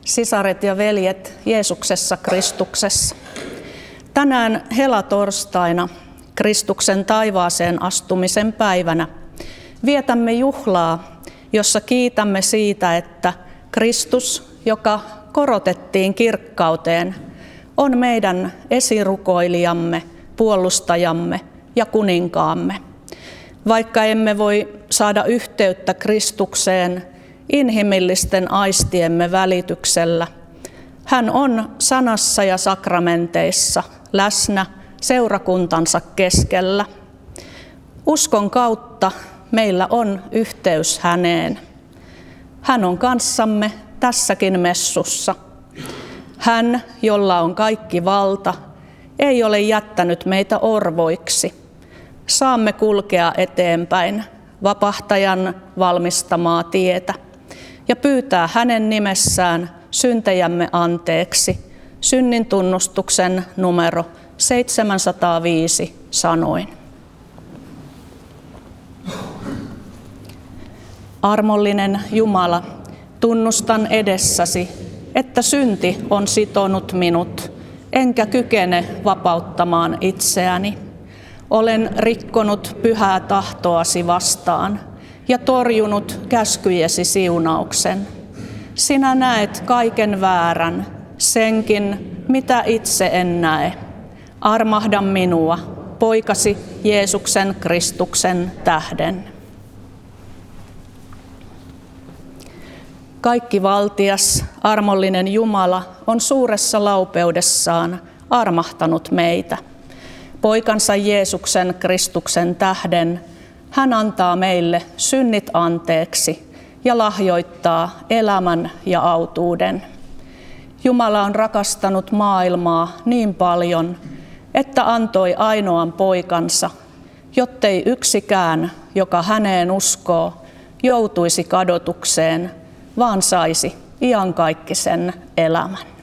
Sisaret ja veljet Jeesuksessa Kristuksessa. Tänään helatorstaina, Kristuksen taivaaseen astumisen päivänä, vietämme juhlaa, jossa kiitämme siitä, että Kristus, joka korotettiin kirkkauteen, on meidän esirukoilijamme, puolustajamme ja kuninkaamme. Vaikka emme voi saada yhteyttä Kristukseen inhimillisten aistiemme välityksellä, hän on sanassa ja sakramenteissa läsnä seurakuntansa keskellä. Uskon kautta meillä on yhteys häneen. Hän on kanssamme tässäkin messussa. Hän, jolla on kaikki valta, ei ole jättänyt meitä orvoiksi. Saamme kulkea eteenpäin vapahtajan valmistamaa tietä ja pyytää hänen nimessään syntejämme anteeksi synnin tunnustuksen numero 705 sanoin. Armollinen Jumala, tunnustan edessäsi, että synti on sitonut minut, enkä kykene vapauttamaan itseäni. Olen rikkonut pyhää tahtoasi vastaan ja torjunut käskyjesi siunauksen. Sinä näet kaiken väärän, senkin, mitä itse en näe. Armahda minua, poikasi Jeesuksen Kristuksen tähden. Kaikkivaltias, armollinen Jumala on suuressa laupeudessaan armahtanut meitä. Poikansa Jeesuksen Kristuksen tähden hän antaa meille synnit anteeksi ja lahjoittaa elämän ja autuuden. Jumala on rakastanut maailmaa niin paljon, että antoi ainoan poikansa, jottei yksikään, joka häneen uskoo, joutuisi kadotukseen, vaan saisi iankaikkisen elämän.